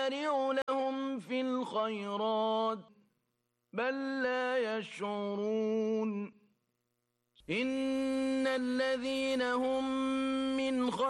نسارع لهم في الخيرات بل لا يشعرون إن الذين هم من